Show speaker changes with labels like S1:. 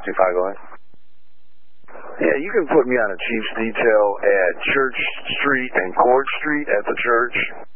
S1: 25, go ahead.
S2: Yeah, you can put me on a chief's detail at Church Street and Court Street at the church.